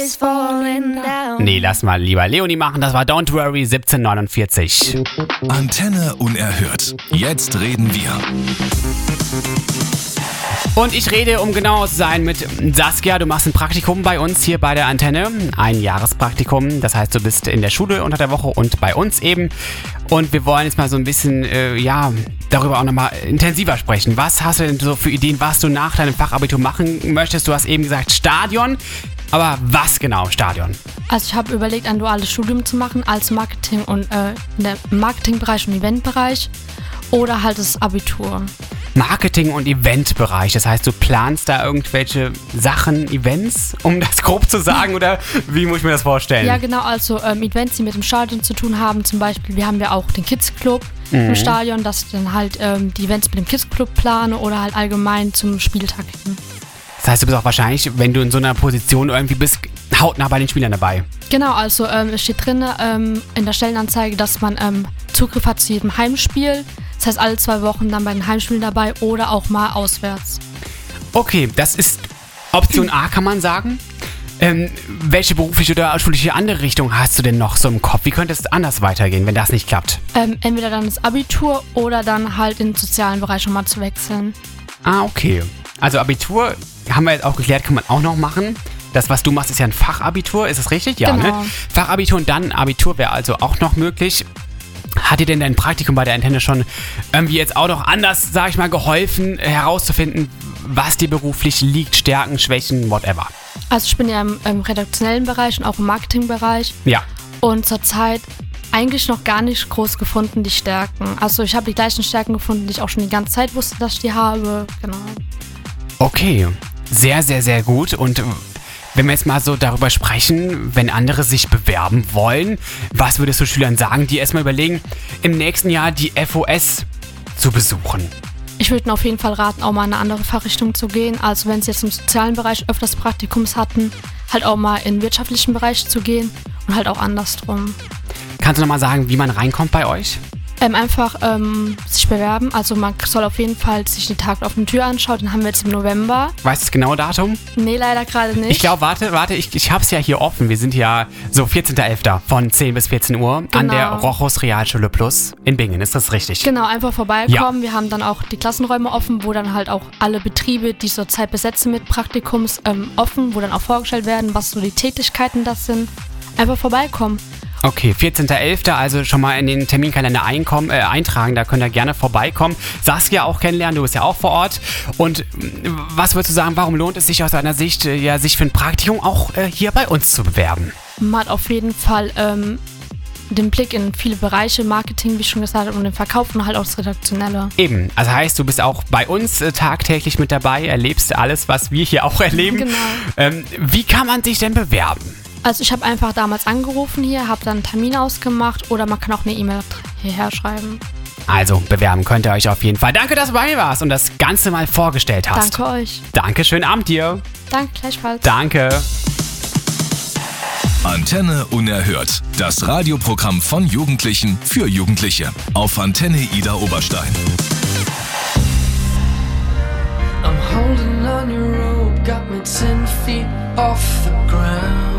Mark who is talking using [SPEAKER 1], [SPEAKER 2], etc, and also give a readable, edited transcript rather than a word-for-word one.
[SPEAKER 1] Nee, lass mal lieber Leonie machen. Das war Don't Worry 1749.
[SPEAKER 2] Antenne unerhört. Jetzt reden wir.
[SPEAKER 1] Und ich rede, um genau zu sein, mit Saskia. Du machst ein Praktikum bei uns hier bei der Antenne. Ein Jahrespraktikum. Das heißt, du bist in der Schule unter der Woche und bei uns eben. Und wir wollen jetzt mal so ein bisschen, darüber auch nochmal intensiver sprechen. Was hast du denn so für Ideen, was du nach deinem Fachabitur machen möchtest? Du hast eben gesagt Stadion. Aber was genau Stadion?
[SPEAKER 3] Also ich habe überlegt, ein duales Studium zu machen als Marketing und in der Marketingbereich und Eventbereich oder halt das Abitur.
[SPEAKER 1] Marketing- und Eventbereich. Das heißt, du planst da irgendwelche Sachen, Events, um das grob zu sagen, oder wie muss ich mir das vorstellen?
[SPEAKER 3] Ja, genau, also Events, die mit dem Stadion zu tun haben. Zum Beispiel, wir haben ja auch den Kids Club im Stadion, dass ich dann halt die Events mit dem Kids Club plane oder halt allgemein zum Spieltag hin.
[SPEAKER 1] Das heißt, du bist auch wahrscheinlich, wenn du in so einer Position irgendwie bist, hautnah bei den Spielern dabei.
[SPEAKER 3] Genau, also es steht drin in der Stellenanzeige, dass man Zugriff hat zu jedem Heimspiel. Das heißt, alle 2 Wochen dann bei den Heimspielen dabei oder auch mal auswärts.
[SPEAKER 1] Okay, das ist Option A, kann man sagen. Welche berufliche oder schulische andere Richtung hast du denn noch so im Kopf? Wie könnte es anders weitergehen, wenn das nicht klappt?
[SPEAKER 3] Entweder dann das Abitur oder dann halt in den sozialen Bereich nochmal zu wechseln.
[SPEAKER 1] Ah, okay. Also Abitur, haben wir jetzt auch geklärt, kann man auch noch machen. Das, was du machst, ist ja ein Fachabitur, ist das richtig? Ja,
[SPEAKER 3] genau.
[SPEAKER 1] Ne? Fachabitur und dann Abitur wäre also auch noch möglich. Hat dir denn dein Praktikum bei der Antenne schon irgendwie jetzt auch noch anders, sag ich mal, geholfen, herauszufinden, was dir beruflich liegt, Stärken, Schwächen, whatever?
[SPEAKER 3] Also ich bin ja im redaktionellen Bereich und auch im Marketingbereich.
[SPEAKER 1] Ja.
[SPEAKER 3] Und zurzeit eigentlich noch gar nicht groß gefunden, die Stärken. Also ich habe die gleichen Stärken gefunden, die ich auch schon die ganze Zeit wusste, dass ich die habe. Genau.
[SPEAKER 1] Okay, sehr, sehr, sehr gut. Und wenn wir jetzt mal so darüber sprechen, wenn andere sich bewerben wollen, was würdest du Schülern sagen, die erstmal überlegen, im nächsten Jahr die FOS zu besuchen?
[SPEAKER 3] Ich würde ihnen auf jeden Fall raten, auch mal in eine andere Fachrichtung zu gehen. Also wenn sie jetzt im sozialen Bereich öfters Praktikums hatten, halt auch mal in den wirtschaftlichen Bereich zu gehen und halt auch andersrum.
[SPEAKER 1] Kannst du nochmal sagen, wie man reinkommt bei euch?
[SPEAKER 3] Einfach sich bewerben. Also man soll auf jeden Fall sich die Tag auf der Tür anschauen. Den haben wir jetzt im November.
[SPEAKER 1] Weißt du das genaue Datum?
[SPEAKER 3] Nee, leider gerade nicht.
[SPEAKER 1] Ich glaube, warte, ich hab's ja hier offen. Wir sind ja so 14.11. von 10 bis 14 Uhr an der Rochus Realschule Plus in Bingen. Ist das richtig?
[SPEAKER 3] Genau, einfach vorbeikommen.
[SPEAKER 1] Ja.
[SPEAKER 3] Wir haben dann auch die Klassenräume offen, wo dann halt auch alle Betriebe, die zurzeit besetzen mit Praktikums, offen, wo dann auch vorgestellt werden, was so die Tätigkeiten das sind. Einfach vorbeikommen.
[SPEAKER 1] Okay, 14.11., also schon mal in den Terminkalender eintragen, da könnt ihr gerne vorbeikommen. Saskia auch kennenlernen, du bist ja auch vor Ort. Und was würdest du sagen, warum lohnt es sich aus deiner Sicht, sich für ein Praktikum auch hier bei uns zu bewerben?
[SPEAKER 3] Man hat auf jeden Fall den Blick in viele Bereiche, Marketing, wie ich schon gesagt habe, und den Verkauf und halt auch das Redaktionelle.
[SPEAKER 1] Eben, also heißt, du bist auch bei uns tagtäglich mit dabei, erlebst alles, was wir hier auch erleben.
[SPEAKER 3] Genau.
[SPEAKER 1] Wie kann man sich denn bewerben?
[SPEAKER 3] Also ich habe einfach damals angerufen hier, habe dann einen Termin ausgemacht oder man kann auch eine E-Mail hierher schreiben.
[SPEAKER 1] Also bewerben könnt ihr euch auf jeden Fall. Danke, dass du bei mir warst und das Ganze mal vorgestellt hast.
[SPEAKER 3] Danke euch.
[SPEAKER 1] Danke, schönen Abend dir.
[SPEAKER 3] Danke, gleichfalls.
[SPEAKER 1] Danke.
[SPEAKER 2] Antenne unerhört. Das Radioprogramm von Jugendlichen für Jugendliche. Auf Antenne Ida Oberstein.
[SPEAKER 4] I'm holding on your rope, got me 10 feet off the ground.